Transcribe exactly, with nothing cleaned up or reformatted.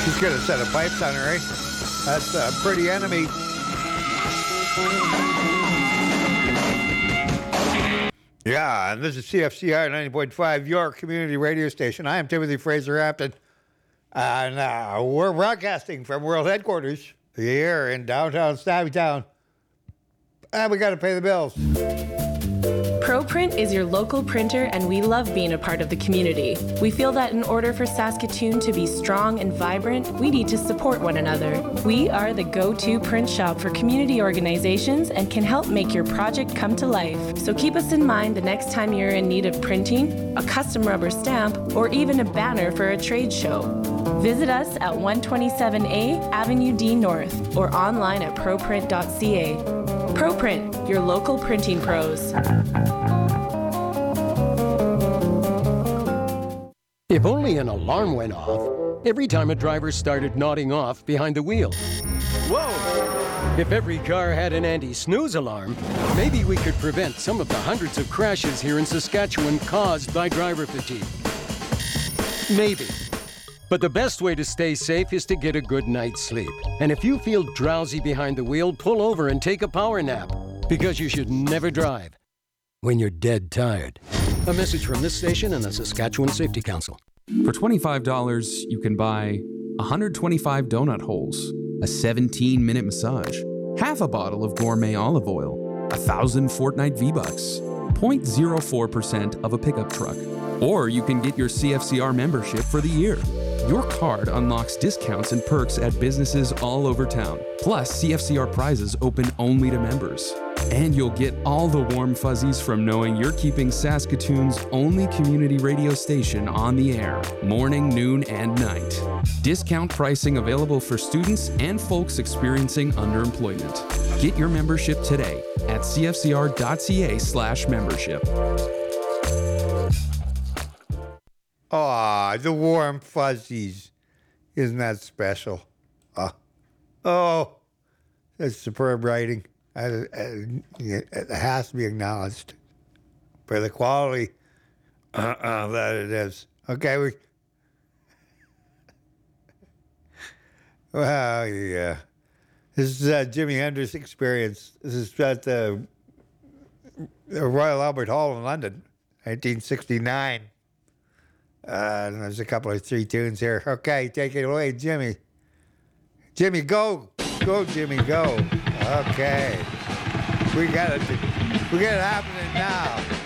She's got a set of pipes on her, eh? That's a pretty enemy. Yeah, and this is C F C R ninety point five, your community radio station. I am Timothy Fraser-Hampton, and uh, we're broadcasting from World Headquarters here in downtown Stabbytown. And we got to pay the bills. ProPrint is your local printer, and we love being a part of the community. We feel that in order for Saskatoon to be strong and vibrant, we need to support one another. We are the go-to print shop for community organizations and can help make your project come to life. So keep us in mind the next time you're in need of printing, a custom rubber stamp, or even a banner for a trade show. Visit us at one twenty-seven A Avenue D North or online at proprint dot c a. ProPrint, your local printing pros. If only an alarm went off every time a driver started nodding off behind the wheel. Whoa! If every car had an anti-snooze alarm, maybe we could prevent some of the hundreds of crashes here in Saskatchewan caused by driver fatigue. Maybe. But the best way to stay safe is to get a good night's sleep. And if you feel drowsy behind the wheel, pull over and take a power nap. Because you should never drive when you're dead tired. A message from this station and the Saskatchewan Safety Council. For twenty-five dollars, you can buy one hundred twenty-five donut holes, a seventeen minute massage, half a bottle of gourmet olive oil, one thousand Fortnite V-Bucks, zero point zero four percent of a pickup truck. Or you can get your C F C R membership for the year. Your card unlocks discounts and perks at businesses all over town. Plus, C F C R prizes open only to members. And you'll get all the warm fuzzies from knowing you're keeping Saskatoon's only community radio station on the air, morning, noon, and night. Discount pricing available for students and folks experiencing underemployment. Get your membership today at c f c r dot c a slash membership. Aw, the warm fuzzies. Isn't that special? Uh, oh, that's superb writing. Uh, uh, it has to be acknowledged for the quality uh, uh, that it is. Okay, we. Well, yeah. This is uh, Jimi Hendrix Experience. This is at the, the Royal Albert Hall in London, nineteen sixty-nine. Uh, and there's a couple of three tunes here. Okay, take it away, Jimmy. Jimmy, go. Go, Jimmy, go. Okay. We got it. We got it happening now.